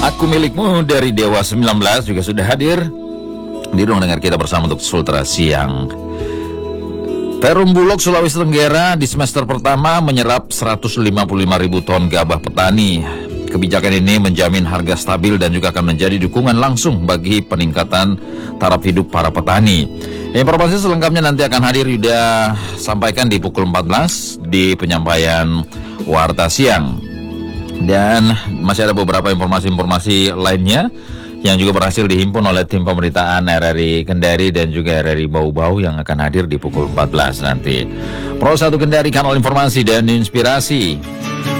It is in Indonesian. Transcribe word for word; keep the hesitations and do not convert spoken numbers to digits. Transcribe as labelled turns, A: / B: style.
A: Aku Milikmu dari Dewa sembilan belas juga sudah hadir di ruang dengar kita bersama untuk Sultra Siang. Perum Bulog Sulawesi Tenggara di semester pertama menyerap seratus lima puluh lima ribu ton gabah petani. Kebijakan ini menjamin harga stabil dan juga akan menjadi dukungan langsung bagi peningkatan taraf hidup para petani. Informasi selengkapnya nanti akan hadir Yuda sampaikan di pukul empat belas di penyampaian Warta Siang. Dan masih ada beberapa informasi-informasi lainnya yang juga berhasil dihimpun oleh tim pemberitaan R R I Kendari dan juga R R I Bau-Bau yang akan hadir di pukul empat belas nanti. Pro satu Kendari, kanal informasi dan inspirasi.